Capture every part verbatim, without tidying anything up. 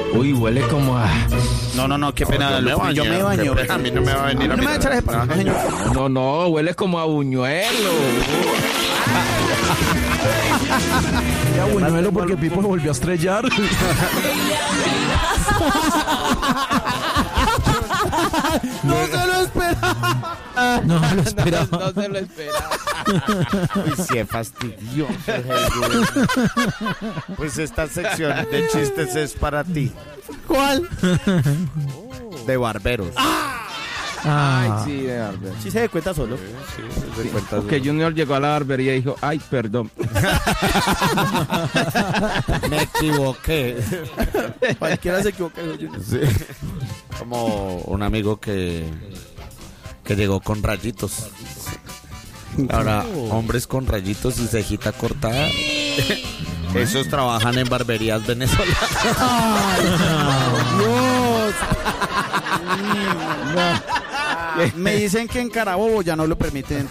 Uy, huele como a... No, no, no, qué pena. No, yo, me yo me baño. a mí no me va a venir a, a mí no me va a echar ese pan, señor. No, no, huele como a buñuelo. Ya, buñuelo, porque Pipo volvió a estrellar. No se lo esperaba. No me lo esperaba. No se lo esperaba. Uy, sí, es fastidioso. Pues esta sección de chistes es para ti. ¿Cuál? De barberos. Ay, sí, de barbería. Sí se da cuenta solo. Sí, se sí. cuenta. Porque Junior llegó a la barbería y dijo, ay, perdón. Me equivoqué. Cualquiera se equivoca. Sí. Como un amigo que, que llegó con rayitos. Ahora, hombres con rayitos y cejita cortada, esos trabajan en barberías venezolanas. ¡Ay, Dios! No. Me dicen que en Carabobo ya no lo permiten.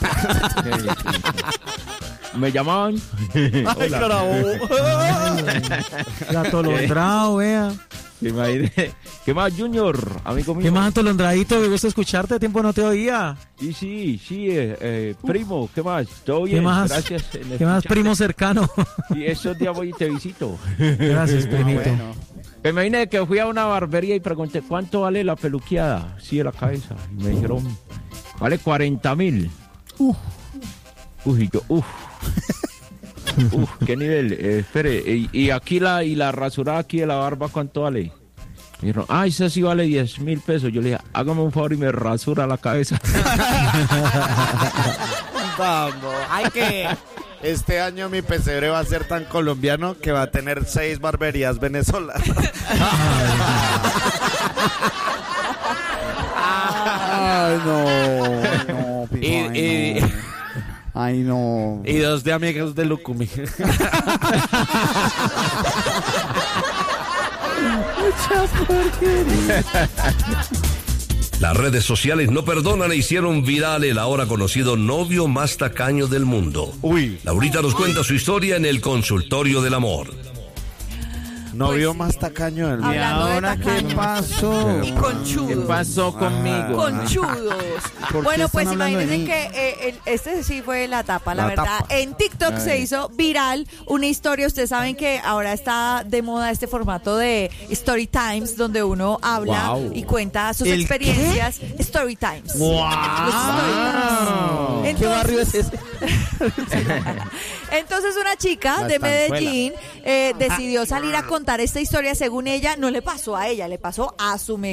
Me llamaban. ¡Ay, Carabobo! Gato londrado, vea. Imagínate. ¿Qué más, Junior? Amigo mío. ¿Qué más, Atolondradito? Me gusta escucharte, de tiempo no te oía. Sí, sí, sí, eh, eh, primo, ¿qué más? ¿Todo bien? ¿Qué más? Gracias. ¿Qué más, primo cercano? Y esos días voy y te visito. Gracias, primito. Bueno. Me imaginé que fui a una barbería y pregunté, ¿cuánto vale la peluqueada? Sí, de la cabeza. Y me dijeron, vale cuarenta mil. Uf. Uy, y yo, uf. Uf, ¿qué nivel? Eh, espere, y, y aquí la, y la rasurada aquí de la barba, ¿cuánto vale? Me dijeron, ah, esa sí vale diez mil pesos. Yo le dije, hágame un favor y me rasura la cabeza. Vamos, hay que... Este año mi pesebre va a ser tan colombiano que va a tener seis barberías venezolanas. Ay, no. No, Pipo, Y, ay, y, no. Ay, no. y dos de amigos de Lucumi. Las redes sociales no perdonan e hicieron viral el ahora conocido novio más tacaño del mundo. Uy. Laurita nos cuenta su historia en el consultorio del amor. Novio más tacaño del ¿Y mundo. Hablando de ahora qué tacaños. pasó? Y conchudos. ¿Qué pasó conmigo? Conchudos. ¿Por qué Bueno, están pues hablando de imagínense mí? que eh, el- este sí fue la tapa, la, La verdad. tapa. En TikTok se hizo viral una historia. Ustedes saben que ahora está de moda este formato de Story Times, donde uno habla Wow. y cuenta sus ¿El experiencias. Story Times. ¡Wow! Los Story Times. ¿Qué barrio es ese? Entonces una chica La de estanzuela. Medellín eh, decidió salir a contar esta historia. Según ella, no le pasó a ella, le pasó a su mejor